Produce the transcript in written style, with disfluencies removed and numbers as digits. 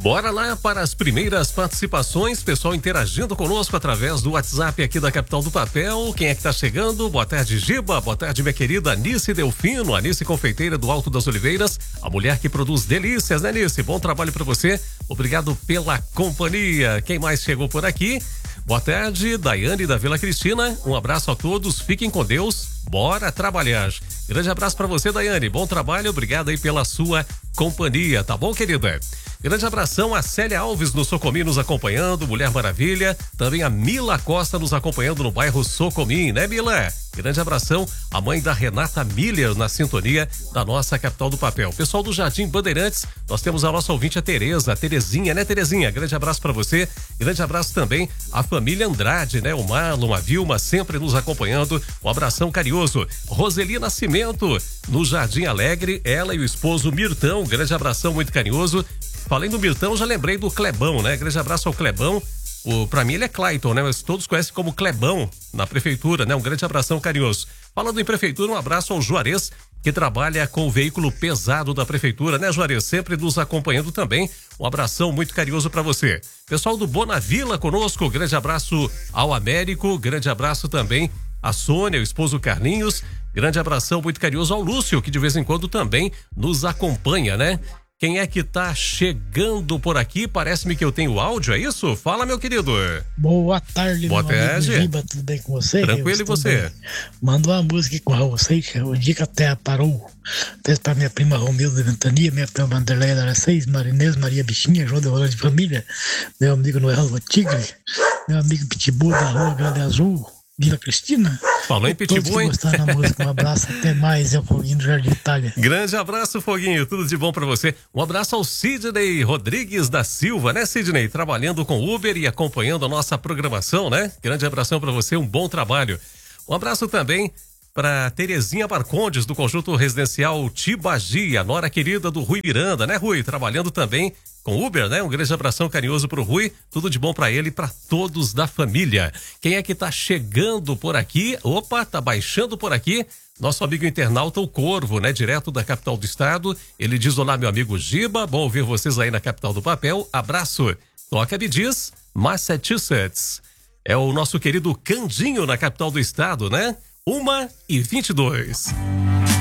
Bora lá para as primeiras participações, pessoal interagindo conosco através do WhatsApp aqui da Capital do Papel. Quem é que tá chegando? Boa tarde, Giba. Boa tarde, minha querida Anice Delfino, Anice Confeiteira do Alto das Oliveiras, a mulher que produz delícias, né, Anice? Bom trabalho para você. Obrigado pela companhia. Quem mais chegou por aqui? Boa tarde, Daiane da Vila Cristina. Um abraço a todos, fiquem com Deus. Bora trabalhar. Grande abraço para você, Daiane. Bom trabalho, obrigado aí pela sua companhia, tá bom, querida? Grande abração a Célia Alves no Socomim nos acompanhando, Mulher Maravilha. Também a Mila Costa nos acompanhando no bairro Socomim, né, Mila? Grande abração a mãe da Renata Miller na sintonia da nossa Capital do Papel. Pessoal do Jardim Bandeirantes, nós temos a nossa ouvinte, a Tereza, a Terezinha, né, Terezinha? Grande abraço para você. Grande abraço também à família Andrade, né? O Marlon, a Vilma, sempre nos acompanhando. Um abração carinhoso. Roseli Nascimento, no Jardim Alegre, ela e o esposo Mirtão. Grande abração muito carinhoso. Falei do Mirtão, já lembrei do Clebão, né? Grande abraço ao Clebão. Pra mim ele é Clayton, né? Mas todos conhecem como Clebão na prefeitura, né? Um grande abração carinhoso. Falando em prefeitura, um abraço ao Juarez, que trabalha com o veículo pesado da prefeitura, né, Juarez? Sempre nos acompanhando também. Um abração muito carinhoso para você. Pessoal do Bonavila conosco, grande abraço ao Américo, grande abraço também a Sônia, o esposo Carlinhos. Grande abração muito carinhoso ao Lúcio, que de vez em quando também nos acompanha, né? Quem é que tá chegando por aqui? Parece-me que eu tenho áudio, é isso? Fala, meu querido. Boa tarde, boa tarde. Giba, tudo bem com você? Tranquilo, e você? Mandou uma música com o Raul Seixas, o dia que a terra parou. Até para minha prima Romilda Ventania, minha prima Vanderleia da 6, Marinês, Maria Bichinha, João de Rolando de Família, meu amigo Noel Tigre, meu amigo Pitbull da Rua Grande Azul, Vila Cristina. Falou em Pitbull, hein? Gostaram da música. Um abraço, até mais. É o Foguinho do Jardim Itália. Grande abraço, Foguinho. Tudo de bom pra você. Um abraço ao Sidney Rodrigues da Silva, né, Sidney? Trabalhando com Uber e acompanhando a nossa programação, né? Grande abração pra você, um bom trabalho. Um abraço também para Terezinha Marcondes, do Conjunto Residencial Tibagi, a nora querida do Rui Miranda, né, Rui? Trabalhando também com Uber, né? Um grande abração carinhoso pro Rui, tudo de bom para ele e para todos da família. Quem é que tá chegando por aqui? Opa, tá baixando por aqui. Nosso amigo internauta, o Corvo, né? Direto da capital do estado. Ele diz: olá, meu amigo Giba, bom ouvir vocês aí na Capital do Papel. Abraço. Toca me diz, Massachusetts. É o nosso querido Candinho na capital do estado, né? 1h22.